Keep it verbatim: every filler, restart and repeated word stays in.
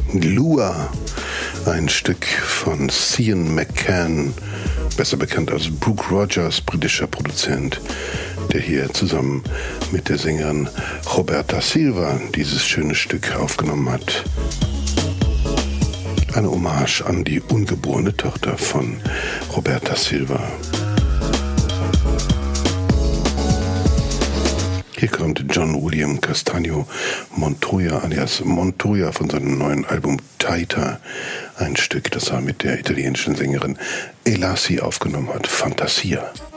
Lua, ein Stück von Cian McCann, besser bekannt als Brooke Rogers, britischer Produzent, der hier zusammen mit der Sängerin Roberta Silva dieses schöne Stück aufgenommen hat. Eine Hommage an die ungeborene Tochter von Roberta Silva. Hier kommt John William Castaño Montoya alias Montoya von seinem neuen Album Taita. Ein Stück, das er mit der italienischen Sängerin Elasi aufgenommen hat. Fantasia.